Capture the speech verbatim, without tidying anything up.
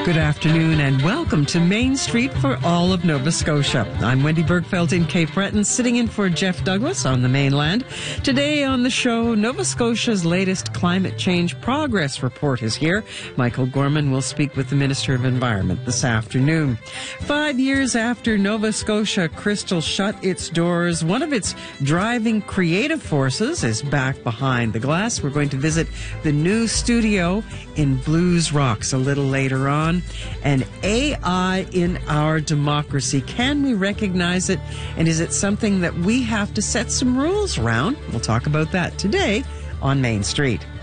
Good afternoon and welcome to Main Street for all of Nova Scotia. I'm Wendy Bergfeld in Cape Breton, sitting in for Jeff Douglas on the mainland. Today on the show, Nova Scotia's latest climate change progress report is here. Michael Gorman will speak with the Minister of Environment this afternoon. Five years after Nova Scotia Crystal shut its doors, one of its driving creative forces is back behind the glass. We're going to visit the new studio in Blues Rocks a little later on. And A I in our democracy, can we recognize it? And is it something that we have to set some rules around? We'll talk about that today on Main Street.